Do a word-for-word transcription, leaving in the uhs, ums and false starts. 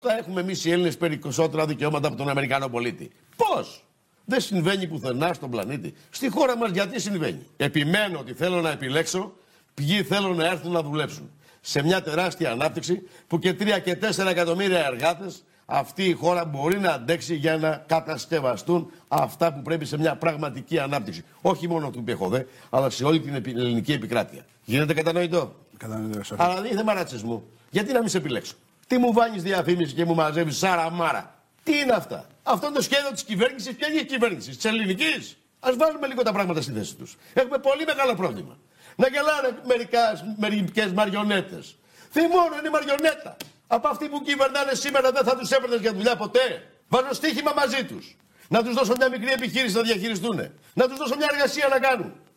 Θα έχουμε εμείς οι Έλληνες περισσότερα δικαιώματα από τον Αμερικανό πολίτη. Πώς? Δεν συμβαίνει πουθενά στον πλανήτη. Στη χώρα μας γιατί συμβαίνει? Επιμένω ότι θέλω να επιλέξω ποιοι θέλουν να έρθουν να δουλέψουν. Σε μια τεράστια ανάπτυξη που και τρία και τέσσερα εκατομμύρια εργάτες αυτή η χώρα μπορεί να αντέξει για να κατασκευαστούν αυτά που πρέπει σε μια πραγματική ανάπτυξη. Όχι μόνο του ΠΕΧΟΔΕ, αλλά σε όλη την ελληνική επικράτεια. Γίνεται κατανοητό? Κατανοητό. Αλλά δεν είναι θέμα ρατσισμού. Γιατί να μην σε επιλέξω? Τι μου βάνεις διαφήμιση και μου μαζεύεις σαραμάρα? Τι είναι αυτά? Αυτό είναι το σχέδιο της κυβέρνησης. Ποια είναι η κυβέρνηση? Της ελληνικής? Ας βάλουμε λίγο τα πράγματα στη θέση τους. Έχουμε πολύ μεγάλο πρόβλημα. Να γελάνε μερικές μαριονέτες. Θυμώνω, είναι μαριονέτα. Από αυτοί που κυβερνάνε σήμερα δεν θα τους έπαιρνες για δουλειά ποτέ. Βάζω στοίχημα μαζί τους. Να τους δώσω μια μικρή επιχείρηση να διαχειριστούν. Να τους δώσω μια εργασία να κάνουν.